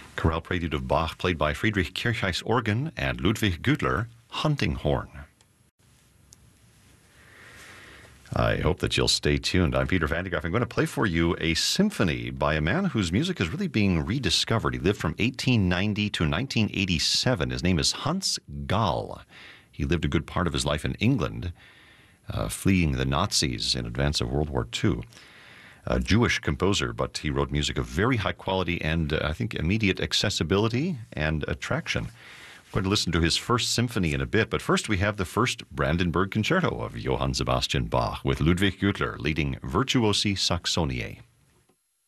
Chorale Prelude of Bach, played by Friedrich Kirchheis organ and Ludwig Güttler hunting horn. I hope that you'll stay tuned. I'm Peter Van de Graaff. I'm going to play for you a symphony by a man whose music is really being rediscovered. He lived from 1890 to 1987. His name is Hans Gall. He lived a good part of his life in England, fleeing the Nazis in advance of World War II. A Jewish composer, but he wrote music of very high quality and I think immediate accessibility and attraction. We're going to listen to his first symphony in a bit, but first we have the first Brandenburg Concerto of Johann Sebastian Bach with Ludwig Güttler leading Virtuosi Saxoniae.